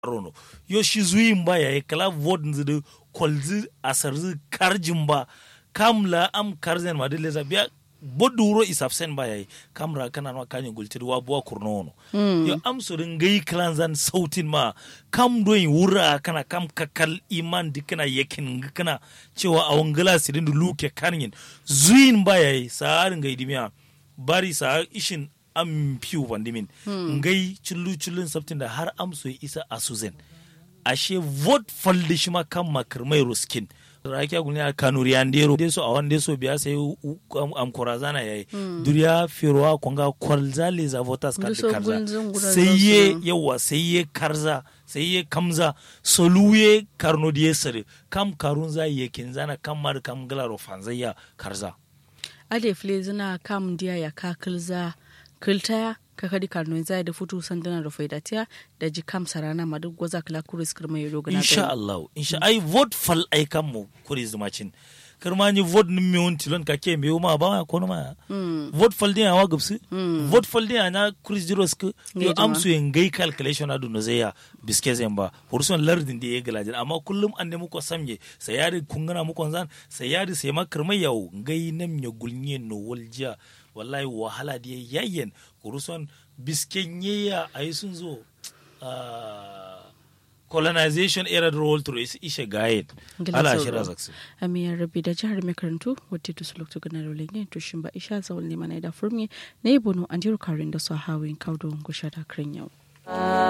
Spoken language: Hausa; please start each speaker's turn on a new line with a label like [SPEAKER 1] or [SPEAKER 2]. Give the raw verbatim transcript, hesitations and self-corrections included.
[SPEAKER 1] rono yo shi zuyin ba yayi kala vote nzidu kolzi asarzi karjin ba kamla am karzen ma dole za biya boduro isafsen ba yayi kamra kana no kanyo gultir wa buwa kurnono mm. yo am so ngai klanzan sautin ma kam doyin wura kana kam kakal iman dikana yakin kana cewa a wangala sidin luke karnin zuyin ba yayi sa'ar ngai dimiya bari sa ishin am piu vandimin hmm. ngai chullu chullun sabtin da har amso isa asuzen ashe vote falde shi ma kan makarmai ruskin rakiya gunya kanuri andero deso a wande so biya sai am korazana yayi hmm. duriya firwa konga kwalzale za voters kan karza sai ye yawa sai ye karza sai ye kamza soluye karno diye sare kam karunza yekin zana kamar kam galaro fanzaya karza
[SPEAKER 2] ade fle zina kam dia ya kakilza kiltaya kakadi karno zai da futu sandana da faidatiya da ji kam sarana ma duk goza kala kuris kirma yoro gana
[SPEAKER 1] insha Allah insha ai vote fal ai kan mu kuris macin kirma ni vote nim miyon tilon ka ke miyo ma ba ko ma vote fal din awa gubsu vote fal din na kuris jiros ku yo amsu yin gai calculation adu no zai ya biske zan ba hurson lardin da ya galajin amma kullum an ne muku samye sai yari kungana muku zan sai yari sai ma kirma yawo gai nam ya gulnye no waljiya wallahi wahala da yayyen kuruson bisken yeya a yi sun zo colonization era da roll through is ishe gayen ala shira zaksu
[SPEAKER 2] amiyar rabi da jihar makarantu wadda ta sulukta gana rolin yin tushin ba isha zaun neman da furmi na yi bono an jiru karin da su hawin kaudon gusha da kirin yau